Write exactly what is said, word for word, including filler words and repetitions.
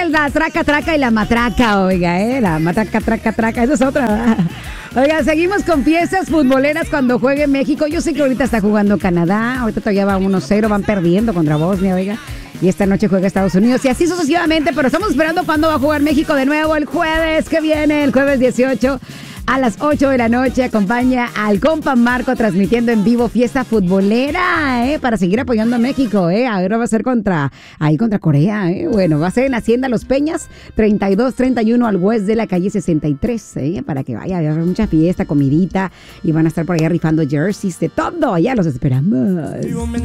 el la traca, traca y la matraca, oiga, ¿eh? La matraca, traca, traca, esa es otra, ¿verdad? Oiga, seguimos con fiestas futboleras cuando juegue México. Yo sé que ahorita está jugando Canadá, ahorita todavía va uno cero, van perdiendo contra Bosnia, oiga. Y esta noche juega Estados Unidos y así sucesivamente, pero estamos esperando cuándo va a jugar México de nuevo el jueves que viene, el jueves dieciocho. A las ocho de la noche acompaña al compa Marco transmitiendo en vivo fiesta futbolera, ¿eh? Para seguir apoyando a México, ¿eh? Ahora va a ser contra, ahí contra Corea, ¿eh? Bueno, va a ser en Hacienda Los Peñas, treinta y dos treinta y uno al West de la calle sesenta y tres, ¿eh? Para que vaya, va a haber mucha fiesta, comidita y van a estar por allá rifando jerseys de todo. Allá los esperamos.